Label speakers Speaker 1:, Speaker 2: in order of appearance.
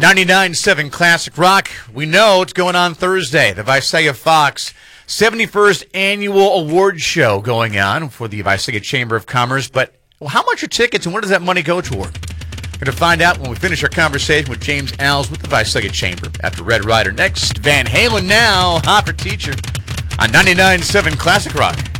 Speaker 1: 99.7 Classic Rock. We know it's going on Thursday. The Visalia Fox 71st Annual Award Show going on for the Visalia Chamber of Commerce. But how much are tickets and where does that money go toward? We're going to find out when we finish our conversation with James Alls with the Visalia Chamber after Red Rider. Next, Van Halen now, Hot for Teacher on 99.7 Classic Rock.